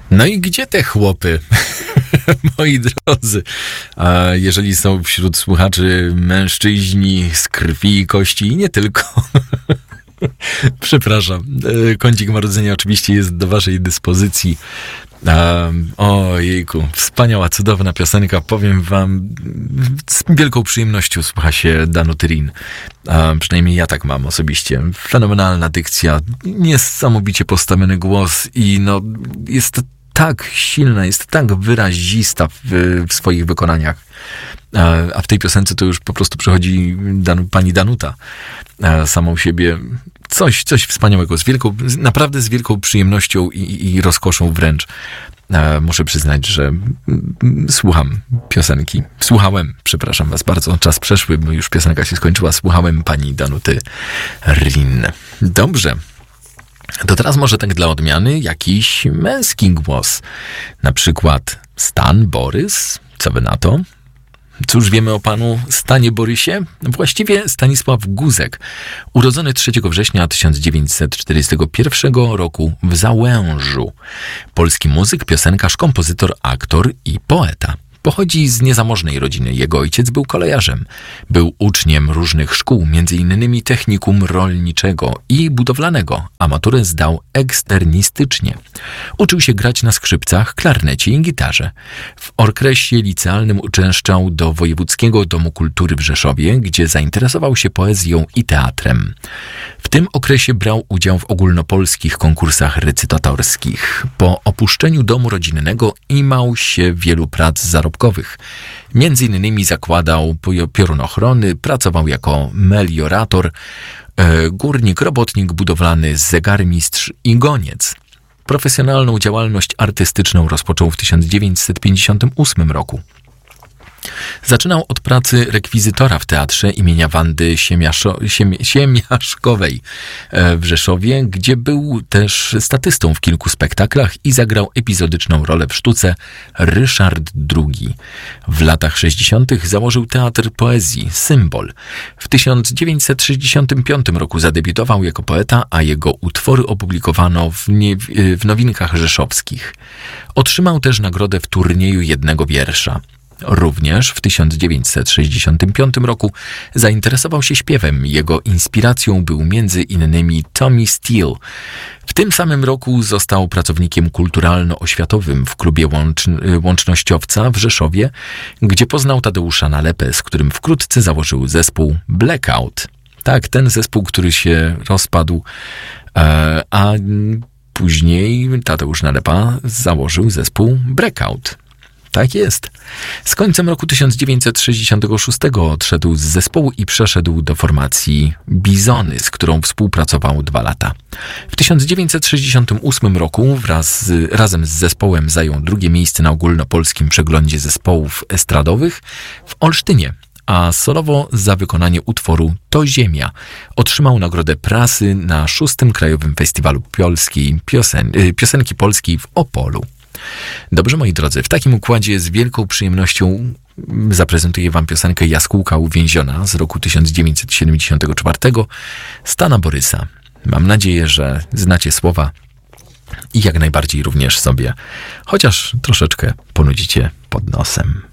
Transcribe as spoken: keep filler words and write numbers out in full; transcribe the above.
No i gdzie te chłopy, moi drodzy? A jeżeli są wśród słuchaczy mężczyźni z krwi i kości i nie tylko. Przepraszam. Kącik Marudzenia oczywiście jest do waszej dyspozycji. Um, ojejku, wspaniała, cudowna piosenka. Powiem wam, z wielką przyjemnością słucha się Danuty Rin. Um, przynajmniej ja tak mam osobiście. Fenomenalna dykcja, niesamowicie postawiony głos i no, jest tak silna, jest tak wyrazista w, w swoich wykonaniach. A w tej piosence to już po prostu przychodzi Dan, pani Danuta samą siebie. Coś, coś wspaniałego, z wielką, naprawdę z wielką przyjemnością i, i rozkoszą wręcz. Muszę przyznać, że słucham piosenki. Słuchałem, przepraszam was bardzo, czas przeszły, bo już piosenka się skończyła. Słuchałem pani Danuty Rin. Dobrze. To teraz może tak dla odmiany jakiś męski głos. Na przykład Stan Borys. Co wy na to? Cóż wiemy o panu Stanie Borysie? Właściwie Stanisław Guzek, urodzony trzeciego września tysiąc dziewięćset czterdziestego pierwszego roku w Załężu. Polski muzyk, piosenkarz, kompozytor, aktor i poeta. Pochodzi z niezamożnej rodziny. Jego ojciec był kolejarzem. Był uczniem różnych szkół, między innymi technikum rolniczego i budowlanego, a maturę zdał eksternistycznie. Uczył się grać na skrzypcach, klarnecie i gitarze. W okresie licealnym uczęszczał do Wojewódzkiego Domu Kultury w Rzeszowie, gdzie zainteresował się poezją i teatrem. W tym okresie brał udział w ogólnopolskich konkursach recytatorskich. Po opuszczeniu domu rodzinnego imał się wielu prac zarobkowych. Między innymi zakładał piorunochrony, pracował jako meliorator, górnik, robotnik budowlany, zegarmistrz i goniec. Profesjonalną działalność artystyczną rozpoczął w tysiąc dziewięćset pięćdziesiątym ósmym roku. Zaczynał od pracy rekwizytora w teatrze imienia Wandy Siemiaszo, Siem, Siemiaszkowej w Rzeszowie, gdzie był też statystą w kilku spektaklach i zagrał epizodyczną rolę w sztuce Ryszard drugi. W latach sześćdziesiątych założył Teatr Poezji Symbol. W tysiąc dziewięćset sześćdziesiątym piątym roku zadebiutował jako poeta, a jego utwory opublikowano w, nie, w Nowinkach Rzeszowskich. Otrzymał też nagrodę w turnieju jednego wiersza. Również w tysiąc dziewięćset sześćdziesiątym piątym roku zainteresował się śpiewem. Jego inspiracją był między innymi Tommy Steele. W tym samym roku został pracownikiem kulturalno-oświatowym w klubie Łącz- Łącznościowca w Rzeszowie, gdzie poznał Tadeusza Nalepę, z którym wkrótce założył zespół Blackout. Tak, ten zespół, który się rozpadł, a później Tadeusz Nalepa założył zespół Breakout. Tak jest. Z końcem roku tysiąc dziewięćset sześćdziesiątego szóstego odszedł z zespołu i przeszedł do formacji Bizony, z którą współpracował dwa lata. W tysiąc dziewięćset sześćdziesiątym ósmym roku wraz z, razem z zespołem zajął drugie miejsce na ogólnopolskim przeglądzie zespołów estradowych w Olsztynie, a solowo za wykonanie utworu To Ziemia otrzymał nagrodę prasy na szóstym Krajowym Festiwalu Polskiej Piosen- Piosenki Polskiej w Opolu. Dobrze, moi drodzy, w takim układzie z wielką przyjemnością zaprezentuję wam piosenkę Jaskółka uwięziona z roku tysiąc dziewięćset siedemdziesiątego czwartego Stana Borysa. Mam nadzieję, że znacie słowa i jak najbardziej również sobie, chociaż troszeczkę ponudzicie pod nosem.